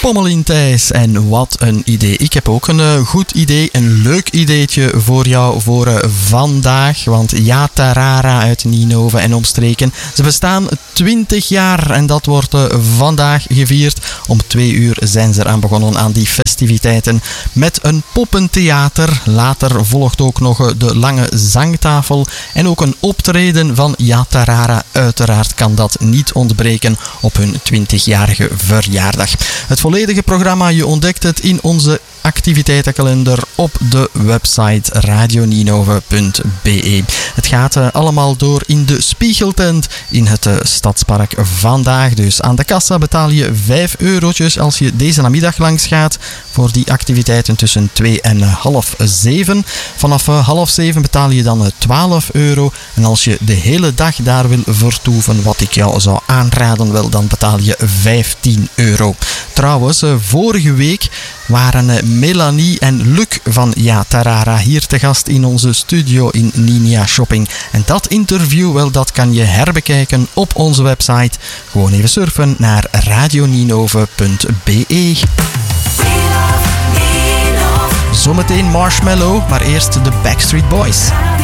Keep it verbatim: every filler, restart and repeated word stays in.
Pommelien Thijs. En wat een idee. Ik heb ook een uh, goed idee, een leuk ideetje voor jou voor uh, vandaag. Want Yatarara uit Ninove en omstreken, ze bestaan twintig jaar en dat wordt uh, vandaag gevierd. Om twee uur zijn ze eraan begonnen aan die festiviteiten met een poppentheater. Later volgt ook nog uh, de lange zangtafel en ook een optreden van Yatarara. Uiteraard kan dat niet ontbreken op hun twintigjarige verjaardag. Het volledige programma, je ontdekt het in onze activiteitenkalender op de website radioninove punt be. Het gaat uh, allemaal door in de Spiegeltent in het uh, Stadspark vandaag. Dus aan de kassa betaal je vijf eurotjes als je deze namiddag langs gaat voor die activiteiten tussen twee en half zeven. Vanaf uh, half zeven betaal je dan uh, twaalf euro. En als je de hele dag daar wil vertoeven, wat ik jou zou aanraden, wel, dan betaal je vijftien euro. Trouwens, uh, vorige week waren uh, Melanie en Luc van Yatarara hier te gast in onze studio in Ninia Shopping. En dat interview, wel, dat kan je herbekijken op onze website. Gewoon even surfen naar radioninove punt be. Zometeen Marshmallow, maar eerst de Backstreet Boys.